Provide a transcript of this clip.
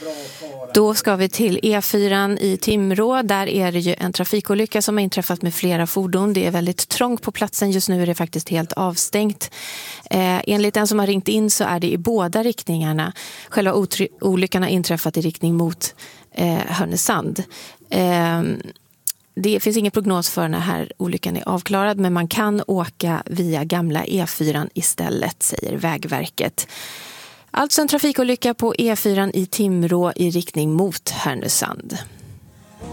Då ska vi till E4 i Timrå. Där är det ju en trafikolycka som har inträffat med flera fordon. Det är väldigt trångt på platsen. Just nu är det faktiskt helt avstängt. Enligt den som har ringt in så är det i båda riktningarna. Själva olyckan har inträffat i riktning mot Härnösand. Det finns ingen prognos för när här olyckan är avklarad, men man kan åka via gamla E4 istället, säger Vägverket. Alltså en trafikolycka på E4 i Timrå i riktning mot Härnösand.